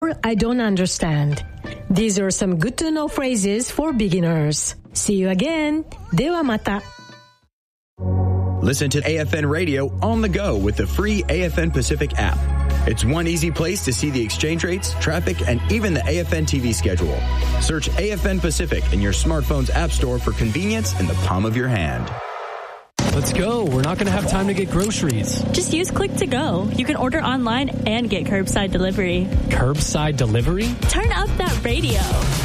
I don't understand. These are some good to know phrases for beginners. See you again. ではまた. Listen to AFN Radio on the go with the free AFN Pacific app. It's one easy place to see the exchange rates, traffic, and even the AFN TV schedule. Search AFN Pacific in your smartphone's app store for convenience in the palm of your hand. Let's go. We're not going to have time to get groceries. Just use Click to Go. You can order online and get curbside delivery. Curbside delivery? Turn up that radio.